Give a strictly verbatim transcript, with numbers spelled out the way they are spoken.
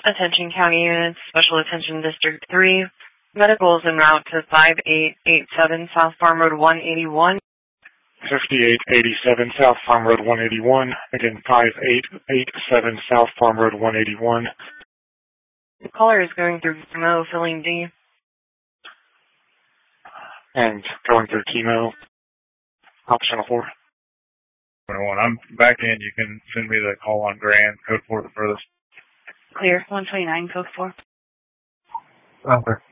Attention County Units, Special Attention District three. Medical is en route to five eight eight seven South Farm Road one eighty-one. fifty-eight eighty-seven South Farm Road one eighty-one. Again, five eight eight seven South Farm Road one eighty-one. The caller is going through chemo, filling D. And going through chemo, optional four. twenty-one. I'm back in. You can send me the call on Grand, code four the furthest. Clear, one twenty-nine, code four. Okay.